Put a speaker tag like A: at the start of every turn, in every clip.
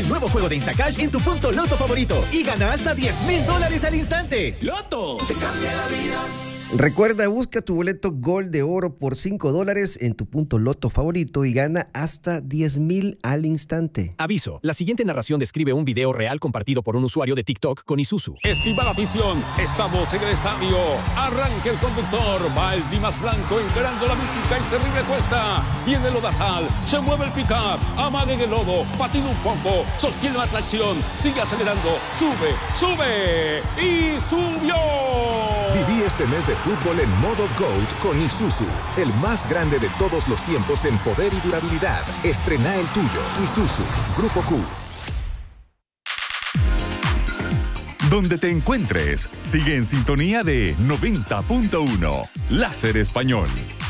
A: el nuevo juego de Instacash en tu punto Loto favorito y gana hasta $10,000 al instante. ¡Loto! Te cambia la vida.
B: Recuerda, busca tu boleto Gol de Oro por $5 en tu punto Loto favorito y gana hasta 10,000 al instante.
C: Aviso, la siguiente narración describe un video real compartido por un usuario de TikTok con Isuzu.
D: Estimada afición, estamos en el estadio. Arranca el conductor, va el Dimas Blanco encarando la mítica y terrible cuesta. Viene el lodazal, se mueve el pick-up, amaga en el lodo, patina un poco, sostiene la tracción, sigue acelerando, sube y subió.
E: Viví este mes de fútbol en modo GOAT con Isuzu, el más grande de todos los tiempos en poder y durabilidad. Estrena el tuyo. Isuzu, Grupo Q.
F: Donde te encuentres, sigue en sintonía de 90.1 Láser Español.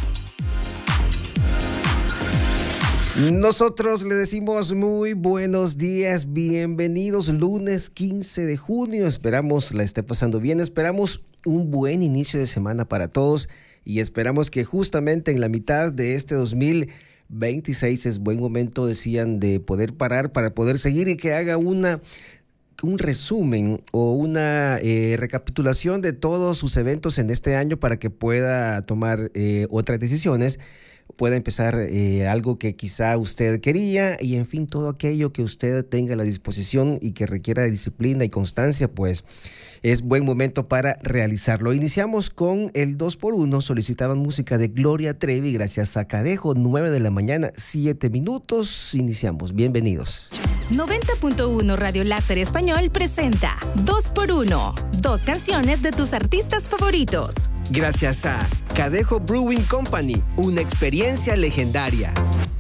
B: Nosotros le decimos muy buenos días, bienvenidos, lunes 15 de junio, esperamos la esté pasando bien, esperamos un buen inicio de semana para todos y esperamos que justamente en la mitad de este 2026 es buen momento, decían, de poder parar para poder seguir y que haga un resumen o una recapitulación de todos sus eventos en este año para que pueda tomar otras decisiones, pueda empezar algo que quizá usted quería y en fin, todo aquello que usted tenga a la disposición y que requiera de disciplina y constancia, pues es buen momento para realizarlo. Iniciamos con el 2x1, solicitaban música de Gloria Trevi, gracias a Cadejo, 9 de la mañana, 7 minutos, iniciamos, bienvenidos.
G: 90.1 Radio Láser Español presenta 2x1, 2 canciones de tus artistas favoritos.
H: Gracias a Cadejo Brewing Company, una experiencia legendaria.